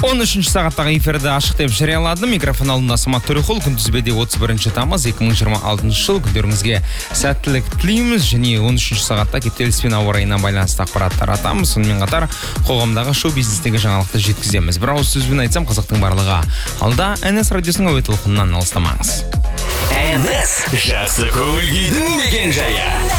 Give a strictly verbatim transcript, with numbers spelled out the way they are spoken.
он үшінші сағаттағы эфирді ашық деп жарияладым. Микрофон алдында Самат Төреқұл. Күнтізбеде отыз бірінші тамыз екі мың жиырма алтыншы жыл. Күндеріңізге сәттілік тілейміз. Және он үшінші сағатта кептеліспен ауа райына байланысты ақпараттар атамыз. Сонымен қатар қоғамдағы шоу-бизнестегі жаңалықты жеткіземіз. Бір ауыз сөзбен айтсам, қазақтың барлығы алда. эн эс радиосының әуе толқынынан алыстамаңыз. эн эс жақсы көңіл күйдің мекен жайы.